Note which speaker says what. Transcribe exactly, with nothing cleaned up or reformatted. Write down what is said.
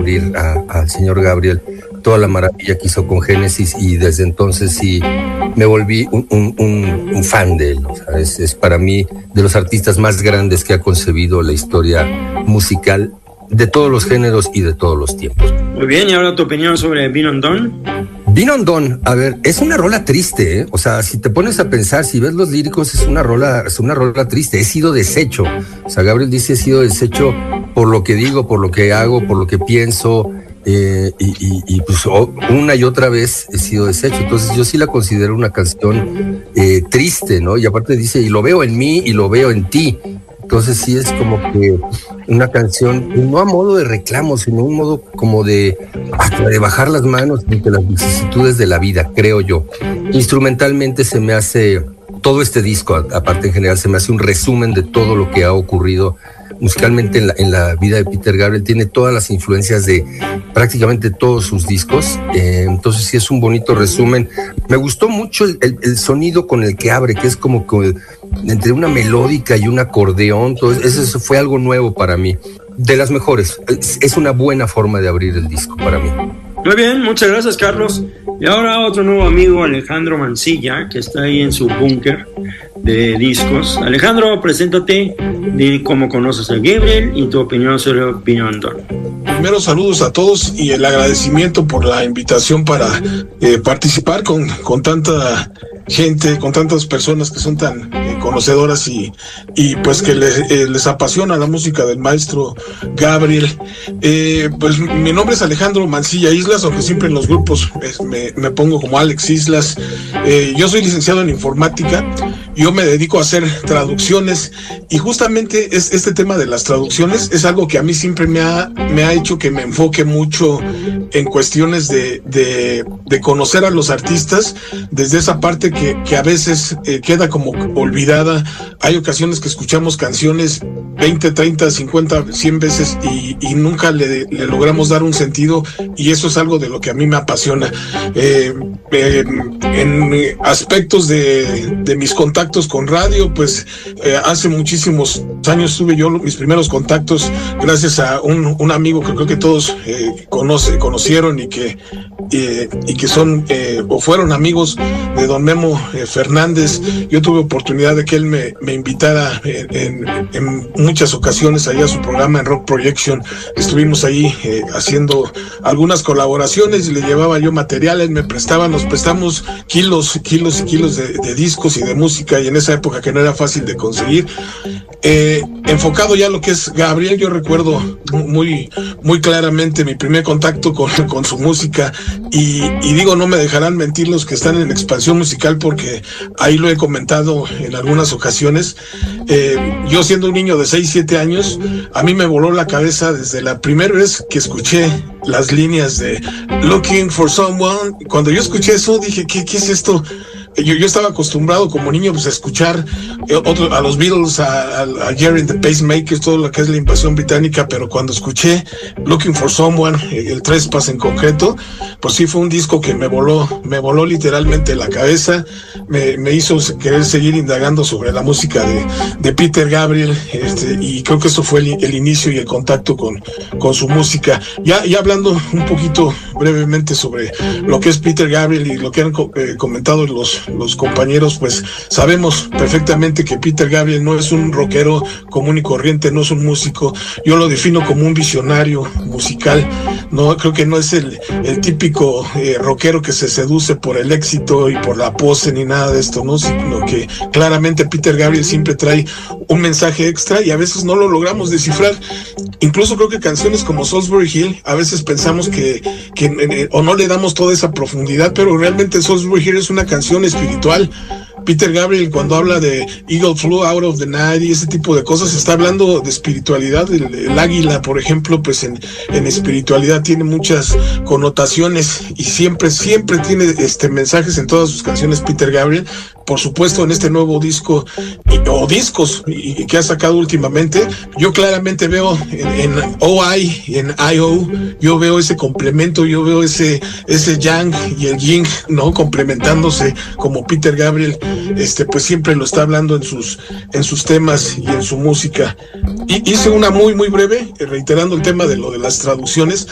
Speaker 1: descubrir a, al señor Gabriel, toda la maravilla que hizo con Génesis, y desde entonces sí me volví un, un, un, un fan de él. O sea, es, es para mí de los artistas más grandes que ha concebido la historia musical de todos los géneros y de todos los tiempos.
Speaker 2: Muy bien, y ahora tu opinión sobre Been Undone.
Speaker 1: Been Undone, a ver, es una rola triste, ¿eh? O sea, si te pones a pensar, si ves los líricos, es una rola, es una rola triste. He sido deshecho. O sea, Gabriel dice, he sido deshecho por lo que digo, por lo que hago, por lo que pienso, eh, y, y, y pues oh, una y otra vez he sido deshecho. Entonces yo sí la considero una canción eh, triste, ¿no? Y aparte dice, y lo veo en mí y lo veo en ti. Entonces sí es como que una canción, no a modo de reclamo, sino un modo como de, hasta de bajar las manos ante las vicisitudes de la vida, creo yo. Instrumentalmente se me hace, todo este disco, aparte en general, se me hace un resumen de todo lo que ha ocurrido musicalmente en la, en la vida de Peter Gabriel. Tiene todas las influencias de prácticamente todos sus discos, eh, entonces sí es un bonito resumen. Me gustó mucho el, el, el sonido con el que abre, que es como que entre una melódica y un acordeón. Entonces eso fue algo nuevo para mí, de las mejores. Es una buena forma de abrir el disco para mí.
Speaker 2: Muy bien, muchas gracias, Carlos. Y ahora otro nuevo amigo, Alejandro Mancilla, que está ahí en su búnker de discos. Alejandro, preséntate, di cómo conoces a Gabriel y tu opinión sobre Been Undone.
Speaker 3: Primero, saludos a todos y el agradecimiento por la invitación para eh, participar con, con tanta gente, con tantas personas que son tan eh, conocedoras y, y pues que les, eh, les apasiona la música del maestro Gabriel. Eh, pues mi nombre es Alejandro Mancilla Islas, aunque siempre en los grupos eh, me, me pongo como Alex Islas. Eh, yo soy licenciado en informática, yo me dedico a hacer traducciones y justamente es, este tema de las traducciones es algo que a mí siempre me ha, me ha hecho que me enfoque mucho en cuestiones de, de, de conocer a los artistas desde esa parte que, que a veces eh, queda como olvidada. Hay ocasiones que escuchamos canciones veinte, treinta, cincuenta, cien veces y, y nunca le, le logramos dar un sentido, y eso es algo de lo que a mí me apasiona. Eh, eh, en aspectos de, de mis contactos con radio, pues eh, hace muchísimos años tuve yo mis primeros contactos gracias a un, un amigo que creo que todos eh, conoce, conocieron y que, eh, y que son eh, o fueron amigos de don Memo eh, Fernández. Yo tuve oportunidad de que él me, me invitara en, en, en muchas ocasiones allá a su programa en Rock Projection. Estuvimos ahí eh, haciendo algunas colaboraciones y le llevaba yo material, él me prestaba, nos prestamos kilos, kilos y kilos de, de discos y de música, y en esa época que no era fácil de conseguir. Eh, enfocado ya a lo que es Gabriel, yo recuerdo muy, muy claramente mi primer contacto con, con su música, y, y digo, no me dejarán mentir los que están en Expansión Musical, porque ahí lo he comentado en algunas ocasiones. Eh, yo siendo un niño de seis, siete años, a mí me voló la cabeza desde la primera vez que escuché las líneas de Looking for Someone. Cuando yo escuché eso dije, ¿qué, qué es esto? Yo, yo estaba acostumbrado como niño pues a escuchar eh, otro, a los Beatles, a, a, a Jerry and the Pacemakers, todo lo que es la invasión británica, pero cuando escuché Looking for Someone, el Trespass en concreto, pues sí fue un disco que me voló, me voló literalmente la cabeza, me, me hizo querer seguir indagando sobre la música de, de Peter Gabriel, este, y creo que eso fue el, el inicio y el contacto con, con su música. Ya, ya hablando un poquito brevemente sobre lo que es Peter Gabriel y lo que han eh, comentado los los compañeros, pues sabemos perfectamente que Peter Gabriel no es un rockero común y corriente, no es un músico. Yo lo defino como un visionario musical. No, creo que no es el, el típico eh, rockero que se seduce por el éxito y por la pose ni nada de esto, ¿no? Sino que claramente Peter Gabriel siempre trae un mensaje extra y a veces no lo logramos descifrar. Incluso creo que canciones como Salisbury Hill, a veces pensamos que, que eh, o no le damos toda esa profundidad, pero realmente Salisbury Hill es una canción espiritual. Peter Gabriel, cuando habla de Eagle Flew Out of the Night y ese tipo de cosas, está hablando de espiritualidad. El, el águila, por ejemplo, pues en, en espiritualidad tiene muchas connotaciones y siempre, siempre tiene este mensajes en todas sus canciones Peter Gabriel. Por supuesto, en este nuevo disco y, o discos y, que ha sacado últimamente, yo claramente veo en, en O I y en I O, yo veo ese complemento, yo veo ese ese yang y el yin, ¿no? Complementándose, como Peter Gabriel este pues siempre lo está hablando en sus en sus temas y en su música. Y hice una muy muy breve, reiterando el tema de lo de las traducciones.